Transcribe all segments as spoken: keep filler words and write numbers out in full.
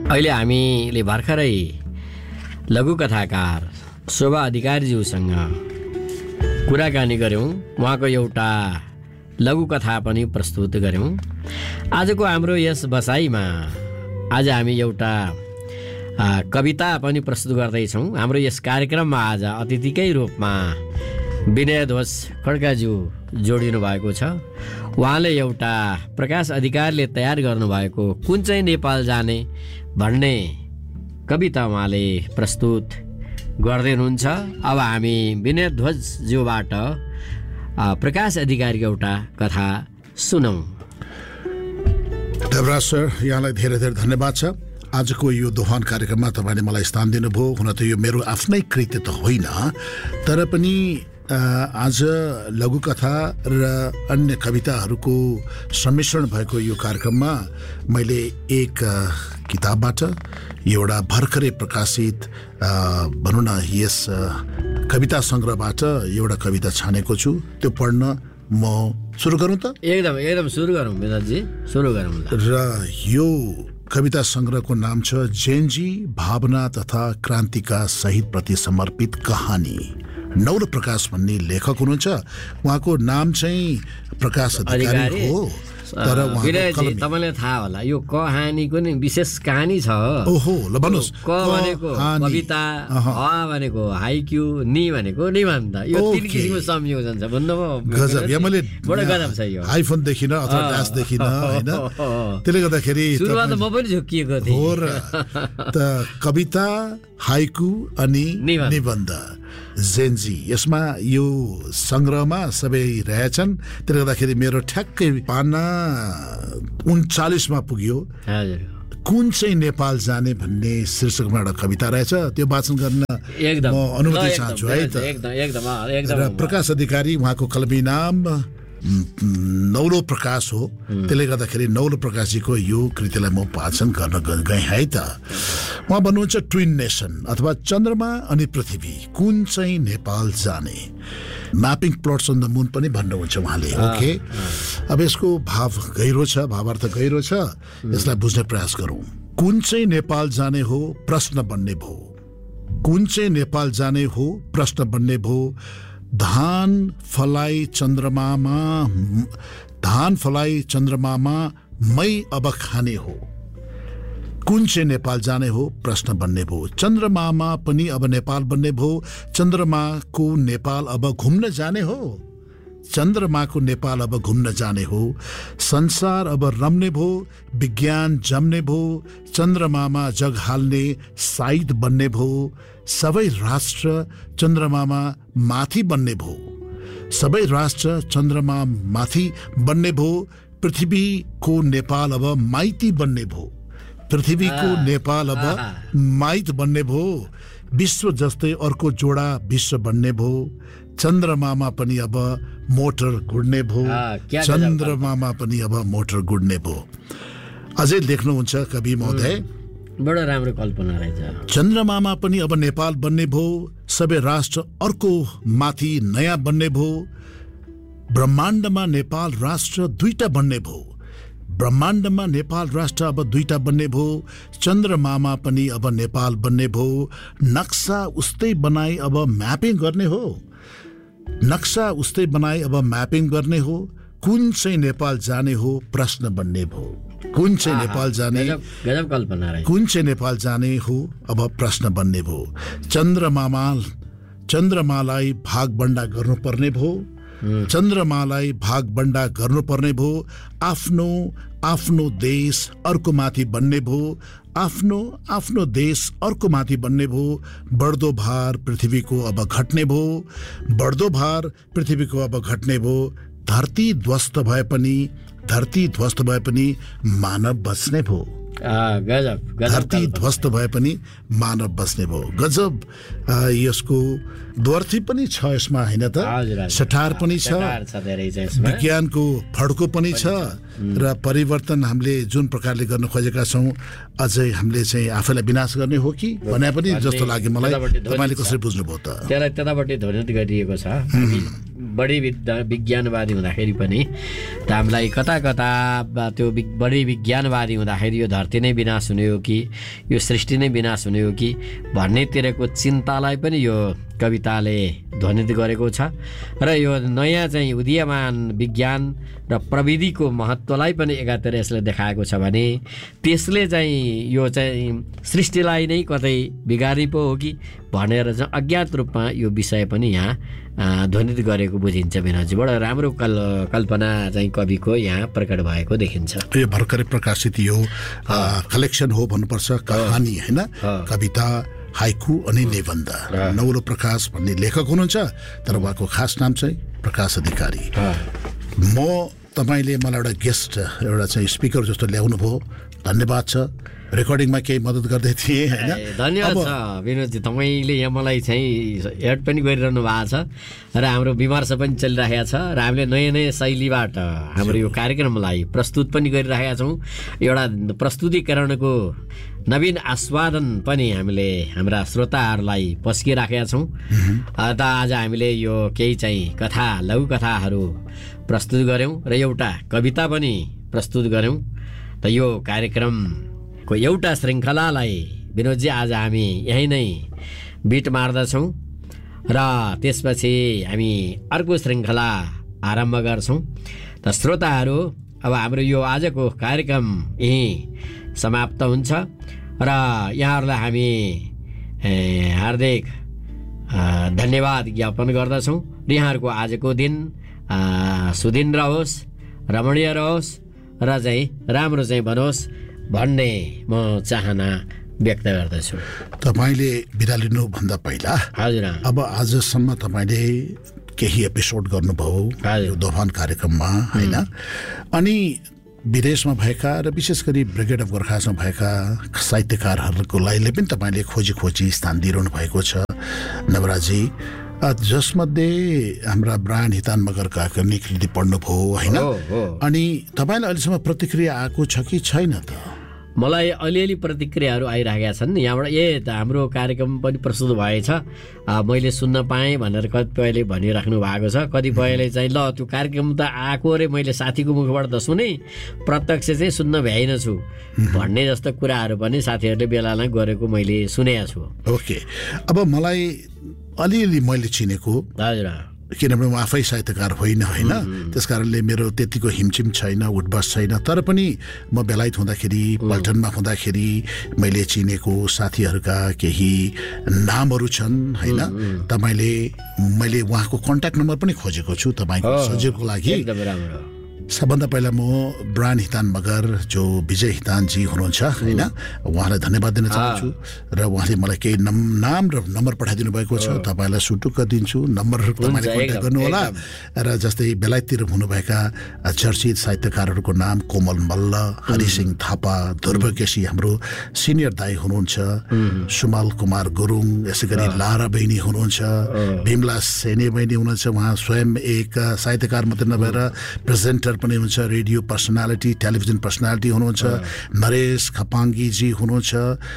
अहिले हामीले भर्खरै लघुकथाकार शोभा अधिकारीज्यूसँग कुराकानी गऱ्यौँ। उहाँको एउटा लघुकथा पनि प्रस्तुत गऱ्यौँ। आजको हाम्रो यस बसाइमा आज हामी एउटा कविता पनि प्रस्तुत गर्दैछौँ। हाम्रो यस कार्यक्रममा आज अतिथिकै रूपमा विनयध्वज खड्काज्यू जोडिनु भएको छ। उहाँले एउटा प्रकाश अधिकारीले तयार गर्नुभएको कुन चाहिँ नेपाल जाने भन्ने कविता उहाँले प्रस्तुत गर्दै हुनुहुन्छ। अब हामी विनयध्वजज्यूबाट प्रकाश अधिकारीको एउटा कथा सुनौँ। देवराज सर, यहाँलाई धेरै धेरै धन्यवाद छ। आजको यो दोहन कार्यक्रममा तपाईँले मलाई स्थान दिनुभयो। हुन त यो मेरो आफ्नै कृत्य त होइन, तर पनि आज लघुकथा र अन्य कविताहरूको सम्मिश्रण भएको यो कार्यक्रममा मैले एक किताबबाट एउटा भर्खरै प्रकाशित भनौँ न यस कविता सङ्ग्रहबाट एउटा कविता छानेको छु। त्यो पढ्न म सुरु गरौँ त? एकदम एकदम सुरु गरौँ विनोदजी, सुरु गरौँ। र यो कविता सङ्ग्रहको नाम छ जेनजी भावना तथा क्रान्तिका शहीदप्रति समर्पित कहानी। नौल प्रकाश भन्ने लेखक हुनुहुन्छ। उहाँको नाम चाहिँ प्रकाश अधिकारी हो, तर विनयजी तपाईँलाई थाहा होला यो कहानीको नि विशेष कहानी छ। ओहो, ल भन्नुहोस्। क भनेको कविता, ह भनेको हाइक्यू, नि भनेको निबन्ध। यो तीन किसिमको संयोजन छ। भन्नुभयो गजब। या मैले बडो गजब छ यो। आइफोन देखिन अथवा ड्यास देखिन हैन, त्यसले गर्दाखेरि सुरुवात म पनि झुकिएको थिएँ। हो र, त कविता, हाइकु अनि निबन्ध जेनजी, यसमा यो सङ्ग्रहमा सबै रहेछन्। त्यसले गर्दाखेरि मेरो ठ्याक्कै पाना उन्चालिसमा पुग्यो। कुन चाहिँ नेपाल जाने भन्ने शीर्षकमा एउटा कविता रहेछ, त्यो वाचन गर्न म अनुमति चाहन्छु है त। र प्रकाश अधिकारी, उहाँको कलमी नाम नौलो प्रकाश हो। त्यसले गर्दाखेरि नौलो प्रकाशजीको यो कृतिलाई म वाचन गर्न गएँ है त। उहाँ भन्नुहुन्छ ट्विन नेसन अथवा चन्द्रमा अनि पृथ्वी कुन चाहिँ नेपाल जाने। म्यापिङ प्लट्स अन द मुन पनि भन्नुहुन्छ उहाँले। ओके, अब यसको भाव गहिरो छ, भावार्थ गहिरो छ। यसलाई बुझ्ने प्रयास गरौँ। कुन चाहिँ नेपाल जाने हो प्रश्न बन्ने भयो। कुन चाहिँ नेपाल जाने हो प्रश्न बन्ने भयो। धान फलाई चन्द्रमामा, धान फलाई चन्द्रमामा मै अब खाने हो। कुन चाहिँ नेपाल जाने हो प्रश्न बन्ने भयो। चन्द्रमामा पनि अब नेपाल बन्ने भयो। चन्द्रमाको नेपाल अब घुम्न जाने हो। चन्द्रमाको नेपाल अब घुम्न जाने हो। संसार अब रम्ने भयो। विज्ञान जम्ने भयो। चन्द्रमामा जग हाल्ने साइद बन्ने भयो। सबै राष्ट्र चन्द्रमामा माथि बन्ने भयो। सबै राष्ट्र चन्द्रमा माथि बन्ने भयो। पृथ्वीको नेपाल अब माइती बन्ने भयो। पृथ्वीको नेपाल अब माइत बन्ने भयो। विश्व जस्तै अर्को जोडा विश्व बन्ने भयो। चन्द्रमामा पनि अब मोटर गुड्ने भयो। चन्द्रमामा पनि अब मोटर गुड्ने भयो। अझै लेख्नुहुन्छ कवि महोदय, बडो राम्रो कल्पना रहेछ। चन्द्रमामा पनि अब नेपाल बन्ने भयो। सबै राष्ट्र अर्को माथि नयाँ बन्ने भयो। ब्रह्माण्डमा नेपाल राष्ट्र दुईटा बन्ने भयो। ब्रह्माण्डमा नेपाल राष्ट्र अब दुईटा बन्ने भयो। चन्द्रमामा पनि अब नेपाल बन्ने भयो। नक्सा उस्तै बनाई अब म्यापिङ गर्ने हो। नक्सा उस्तै बनाई अब म्यापिङ गर्ने हो। कुन चाहिँ नेपाल जाने हो प्रश्न बन्ने भयो। कुन चाहिँ नेपाल जाने, गजब कल्पना रहे। कुन चाहिँ नेपाल जाने हो अब प्रश्न बन्ने भयो। चन्द्रमामा चन्द्रमालाई भागबण्डा गर्नुपर्ने भयो। चन्द्रमालाई भागबण्डा गर्नुपर्ने भयो। आफ्नो आफ्नो देश अर्को माथि बन्ने भयो। आफ्नो आफ्नो देश अर्को माथि बन्ने भयो। बढ्दो भार पृथ्वीको अब घट्ने भयो। बढ्दो भार पृथ्वीको अब घट्ने भयो। धरती ध्वस्त भए पनि धरती ध्वस्त भए पनि मानव बच्ने भयो। गजब। धरती ध्वस्त भए पनि मानव बस्ने भयो। गजब। यसको द्वर्थी पनि छ यसमा, होइन त? सठार पनि छ, विज्ञानको फड्को पनि छ, र परिवर्तन हामीले जुन प्रकारले गर्न खोजेका छौँ अझै हामीले चाहिँ आफैलाई विनाश गर्ने हो कि भने पनि जस्तो लाग्यो मलाई। तपाईँले कसरी बुझ्नुभयो त? त्यसलाई त्यतापट्टि ध्वनित गरिएको छ। बढी विज्ञानवादी हुँदाखेरि पनि त हामीलाई कता कता त्यो बढी विज्ञानवादी हुँदाखेरि यो धरती नै विनाश हुने हो कि यो सृष्टि नै विनाश हुने हो कि भन्नेतिरको चिन्तालाई पनि यो कविताले ध्वनित गरेको छ। र यो नयाँ चाहिँ उदीयमान विज्ञान र प्रविधिको महत्त्वलाई पनि एकातिर यसले देखाएको छ भने त्यसले चाहिँ यो चाहिँ सृष्टिलाई नै कतै बिगार्ने पो हो कि भनेर चाहिँ अज्ञात रूपमा यो विषय पनि यहाँ ध्वनित गरेको बुझिन्छ। विनोदजी बडो राम्रो कल कल्पना चाहिँ कविको यहाँ प्रकट भएको देखिन्छ। यो भर्खरै प्रकाशित यो कलेक्सन हो भन्नुपर्छ, कहानी होइन, कविता, हाइकु अनि निबन्ध। नौलो प्रकाश भन्ने लेखक हुनुहुन्छ तर उहाँको खास नाम चाहिँ प्रकाश अधिकारी। म तपाईँले मलाई एउटा गेस्ट एउटा चाहिँ स्पिकर जस्तो ल्याउनु भयो, धन्यवाद छ। रेकर्डिङमा केही मद्दत गर्दै थिएँ होइन। धन्यवाद छ विनोदजी, तपाईँले यहाँ मलाई चाहिँ एड पनि गरिरहनु भएको छ र हाम्रो विमर्श पनि चलिरहेको छ र हामीले नयाँ नयाँ शैलीबाट हाम्रो यो कार्यक्रमलाई प्रस्तुत पनि गरिरहेका छौँ। एउटा प्रस्तुतिकरणको नवीन आस्वादन पनि हामीले हाम्रा श्रोताहरूलाई पस्किराखेका छौँ। त आज हामीले यो केही चाहिँ कथा लघुकथाहरू प्रस्तुत गऱ्यौँ र एउटा कविता पनि प्रस्तुत गऱ्यौँ। त यो कार्यक्रमको एउटा श्रृङ्खलालाई विनोदजी आज हामी यहीँ नै बिट मार्दछौँ र त्यसपछि हामी अर्को श्रृङ्खला आरम्भ गर्छौँ। त श्रोताहरू, अब हाम्रो यो आजको कार्यक्रम यहीँ समाप्त हुन्छ र यहाँहरूलाई हामी हार्दिक धन्यवाद ज्ञापन गर्दछौँ। र यहाँहरूको आजको दिन सुदिन रहोस्, रमणीय रहोस् र चाहिँ राम्रो चाहिँ बनोस् भन्ने म चाहना व्यक्त गर्दछु। तपाईँले बिदा लिनुभन्दा पहिला हजुर अब आजसम्म तपाईँले केही एपिसोड गर्नुभयो यो दोभान कार्यक्रममा होइन, अनि विदेशमा भएका र विशेष गरी ब्रिगेड अफ गोर्खासमा भएका साहित्यकारहरूको लागि पनि तपाईँले खोजी खोजी स्थान दिइरहनु भएको छ नवराजी, जसमध्ये हाम्रा ब्रायन हितान मगरका पनि कृति पढ्नुभयो होइन। अनि तपाईँलाई अहिलेसम्म प्रतिक्रिया आएको छ कि छैन त? मलाई अलिअलि प्रतिक्रियाहरू आइरहेका छन् यहाँबाट। ए त हाम्रो कार्यक्रम पनि प्रस्तुत भएछ, मैले सुन्न पाएँ भनेर कतिपयले भनिराख्नु भएको छ। कतिपयले चाहिँ ल त्यो कार्यक्रम त आएको अरे, मैले साथीको मुखबाट त सुने, प्रत्यक्ष चाहिँ सुन्न भ्याइन छु भन्ने जस्तो कुराहरू पनि साथीहरूले बेलालाई गरेको मैले सुनेको छु। ओके, अब मलाई अलिअलि मैले चिनेको, हजुर, किनभने म आफै साहित्यकार होइन होइन, त्यस कारणले मेरो त्यतिको हिमचिम छैन, उठबस छैन। तर पनि म बेलायत हुँदाखेरि, पल्टनमा हुँदाखेरि मैले चिनेको साथीहरूका केही नामहरू छन् होइन। तपाईँले मैले उहाँको कन्ट्याक्ट नम्बर पनि खोजेको छु तपाईँको सजिलोको लागि। सबभन्दा पहिला म ब्रायन हितान मगर जो विजय हितानजी हुनुहुन्छ होइन, उहाँलाई धन्यवाद दिन चाहन्छु र उहाँले मलाई केही नाम र नम्बर पठाइदिनु भएको छ। तपाईँलाई सुटुक्क दिन्छु, नम्बरहरू तपाईँले कन्ट्याक्ट गर्नुहोला। र जस्तै बेलायततिर हुनुभएका चर्चित साहित्यकारहरूको नाम कोमल मल्ल, हरिसिंह थापा, ध्रुव केसी हाम्रो सिनियर दाई हुनुहुन्छ, सुमल कुमार गुरुङ, यसै गरी लारा बहिनी हुनुहुन्छ, भीमला सेने बहिनी हुनुहुन्छ। उहाँ स्वयं एक साहित्यकार मात्रै नभएर प्रेजेन्टर पनि हुनुहुन्छ, रेडियो पर्सनालिटी, टेलिभिजन पर्सनालिटी हुनुहुन्छ। नरेश खपाङ्गीजी हुनुहुन्छ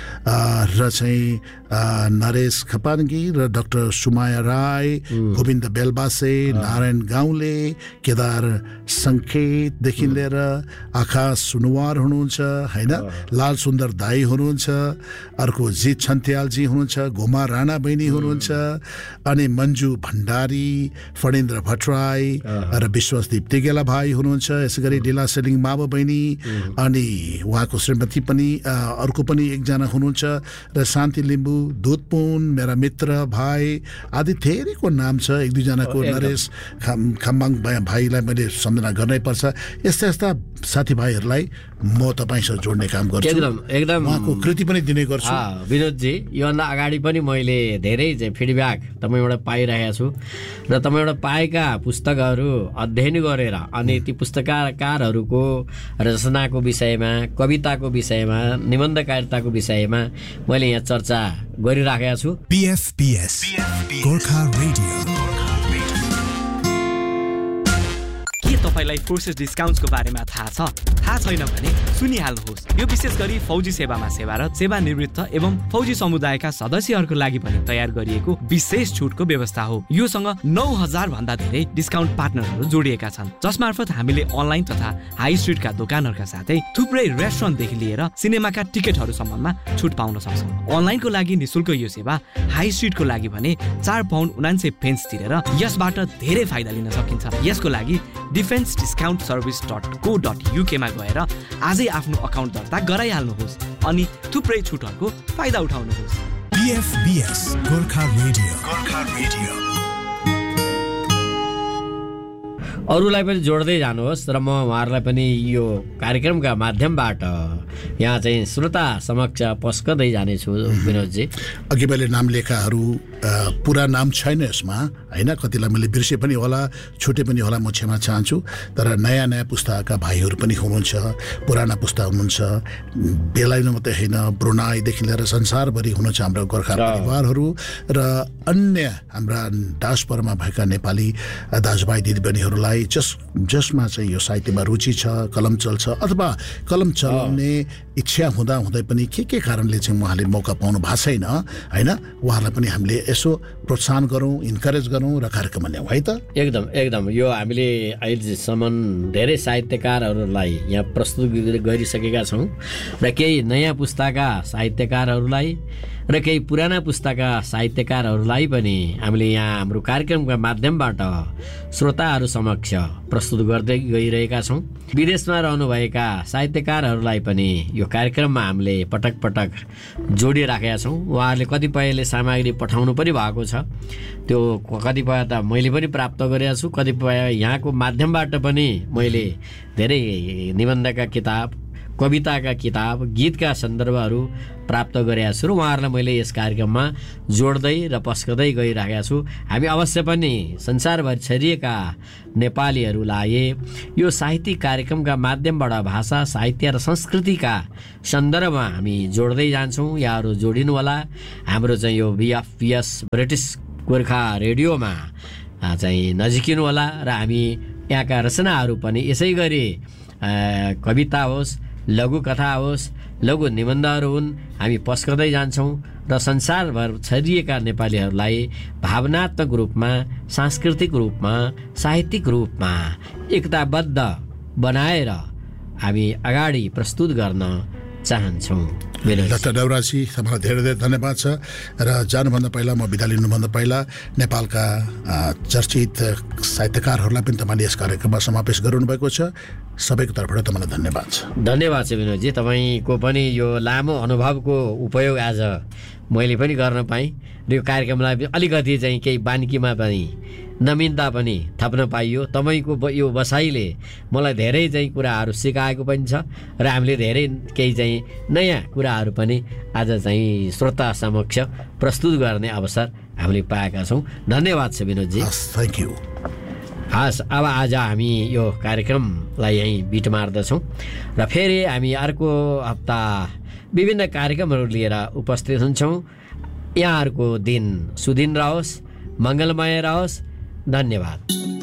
र चाहिँ नरेश खपाङ्गी र डाक्टर सुमाया राई, गोविन्द बेलबासे, नारायण गाउँले, केदार सङ्केतदेखि लिएर आकाश सुनवार हुनुहुन्छ होइन, लाल सुन्दर दाई हुनुहुन्छ, अर्को जित छन्त्यालजी हुनुहुन्छ, गोमा राणा बहिनी हुनुहुन्छ, अनि मन्जु भण्डारी, फणेन्द्र भट्टराई र विश्वासदीप तेगेला भाइ हुनुहुन्छ। यसै गरी लीला सेलिङ मामा बहिनी अनि उहाँको श्रीमती पनि अर्को पनि एकजना हुनुहुन्छ, र शान्ति लिम्बू, दुधपुन, मेरा मित्र भाइ आदि धेरैको नाम छ। एक दुईजनाको नरेश खम्बाङ भाइलाई मैले सम्झना गर्नै पर्छ। यस्ता यस्ता साथीभाइहरूलाई म तपाईँसँग जोड्ने काम गर्छु, एकदम एकदम उहाँको कृति पनि दिने गर्छु। विनोदजी, योभन्दा अगाडि पनि मैले धेरै चाहिँ फिडब्याक तपाईँबाट पाइरहेको छु र तपाईँबाट पाएका पुस्तकहरू अध्ययन गरेर अनि ती पुस्तककारहरूको रचनाको विषयमा, कविताको विषयमा, निबन्धकारिताको विषयमा मैले यहाँ चर्चा गरिराखेको छु। पीएफपीएस गोर्खा रेडियो। के तपाईलाई फोर्सेस डिस्काउन्ट्सको बारेमा थाहा छ? थाहा छैन भने सुनिहाल्नुहोस्। यो विशेष गरी फौजी सेवामा सेवारत, सेवानिवृत्त एवं फौजी समुदायका सदस्यहरूको लागि पनि तयार गरिएको विशेष छुटको व्यवस्था हो। योसँग नौ हजार भन्दा धेरै डिस्काउन्ट पार्टनरहरू जोडिएका छन्, जसमार्फत हामीले अनलाइन तथा हाई स्ट्रिटका दोकानहरूका साथै थुप्रै रेस्टुरेन्टदेखि लिएर सिनेमाका टिकटहरूसम्ममा छुट पाउन सक्छौँ। अनलाइनको लागि निशुल्क यो सेवा, हाई स्ट्रिटको लागि भने चार पाउन्ड उनान्सय पेन्स तिरेर यसबाट धेरै फाइदा लिन सकिन्छ। यसको लागि डिफेन्स डिस्काउन्ट सर्भिस डट को डट युकेमा गएर आजै आफ्नो अकाउन्ट दर्ता गराइहाल्नुहोस् अनि थुप्रै छुटहरूको फाइदा उठाउनुहोस्। बीएफबीएस गोर्खा रेडियो, गोर्खा रेडियो। अरूलाई पनि जोड्दै जानुहोस् र म उहाँहरूलाई पनि यो कार्यक्रमका माध्यमबाट यहाँ चाहिँ श्रोता समक्ष पस्कदै जानेछु। विनोदजी, अघि मैले नाम लेखाहरू पुरा नाम छैन यसमा, होइन, कतिलाई मैले बिर्से पनि होला, छुटे पनि होला, म क्षमा चाहन्छु। तर नयाँ नयाँ पुस्ताका भाइहरू पनि हुनुहुन्छ, पुराना पुस्ता हुनुहुन्छ, बेलायतमा मात्रै होइन ब्रुनाईदेखि लिएर संसारभरि हुनुहुन्छ हाम्रो गोर्खा परिवारहरू र अन्य हाम्रा डायस्पोरामा भएका नेपाली दाजुभाइ दिदीबहिनीहरूलाई जस जसमा चाहिँ यो साहित्यमा रुचि छ, कलम चल्छ अथवा कलम चलाउने इच्छा हुँदा हुँदै पनि के के कारणले चाहिँ उहाँले मौका पाउनु भएको छैन, होइन, उहाँहरूलाई पनि हामीले यसो प्रोत्साहन गरौँ, इन्करेज गरौँ र कार्यक्रम ल्याउँ, है त? एकदम एकदम। यो हामीले अहिलेसम्म धेरै साहित्यकारहरूलाई यहाँ प्रस्तुत गरिसकेका छौँ र केही नयाँ पुस्ताका साहित्यकारहरूलाई र केही पुराना पुस्ताका साहित्यकारहरूलाई पनि हामीले यहाँ हाम्रो कार्यक्रमका माध्यमबाट श्रोताहरू समक्ष प्रस्तुत गर्दै गइरहेका छौँ। विदेशमा रहनुभएका साहित्यकारहरूलाई पनि यो कार्यक्रममा हामीले पटक पटक जोडिराखेका छौँ। उहाँहरूले कतिपयले सामग्री पठाउनु पनि भएको छ, त्यो कतिपय त मैले पनि प्राप्त गरेको छु, कतिपय यहाँको माध्यमबाट पनि मैले धेरै निबन्धका किताब, कविताका किताब, गीतका सन्दर्भहरू प्राप्त गरेका छु र उहाँहरूलाई मैले यस कार्यक्रममा जोड्दै र पस्कदै गइरहेका छु। हामी अवश्य पनि संसारभर छरिएका नेपालीहरूलाई यो साहित्यिक कार्यक्रमका माध्यमबाट भाषा, साहित्य र संस्कृतिका सन्दर्भमा हामी जोड्दै जान्छौँ। यहाँहरू जोडिनु होला। हाम्रो चाहिँ यो बीएफबीएस ब्रिटिस गोर्खा रेडियोमा चाहिँ नजिकिनु होला र हामी यहाँका रचनाहरू पनि यसै गरी कविता होस्, लघु कथा होस्, लघु निबन्धहरू हुन्, हामी पस्कदै जान्छौँ र संसारभर छरिएका नेपालीहरूलाई भावनात्मक रूपमा, सांस्कृतिक रूपमा, साहित्यिक रूपमा एकताबद्ध बनाएर हामी अगाडि प्रस्तुत गर्न चाहन्छौँ। डाक्टर देवराजी, तपाईँलाई धेरै धेरै धन्यवाद छ र जानुभन्दा पहिला, म बिदा लिनुभन्दा पहिला नेपालका चर्चित साहित्यकारहरूलाई पनि तपाईँले यस कार्यक्रममा समावेश गराउनुभएको छ। सबैको तर्फबाट तपाईँलाई धन्यवाद छ। धन्यवाद छ विनोदजी, तपाईँको पनि यो लामो अनुभवको उपयोग आज मैले पनि गर्न पाएँ र यो कार्यक्रमलाई अलिकति चाहिँ केही बान्कीमा पनि नवीनता पनि थप्न पाइयो। तपाईँको यो बसाइले मलाई धेरै चाहिँ कुराहरू सिकाएको पनि छ र हामीले धेरै केही चाहिँ नयाँ कुराहरू पनि आज चाहिँ श्रोता समक्ष प्रस्तुत गर्ने अवसर हामीले पाएका छौँ। धन्यवाद छ विनोदजी। Thank you. हस्, अब आज हामी यो कार्यक्रमलाई यहीँ बिट मार्दछौँ र फेरि हामी अर्को हप्ता विभिन्न कार्यक्रमहरू लिएर उपस्थित हुन्छौँ। यहाँहरूको दिन सुदिन रहोस्, मङ्गलमय रहोस्। धन्यवाद।